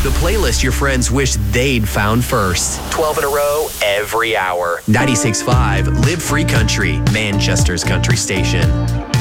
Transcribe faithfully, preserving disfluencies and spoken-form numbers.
The playlist your friends wish they'd found first. twelve in a row, every hour. ninety-six point five Live Free Country, Manchester's country station.